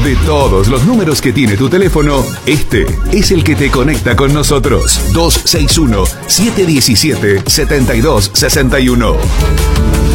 De todos los números que tiene tu teléfono, este es el que te conecta con nosotros. 261-717-7261.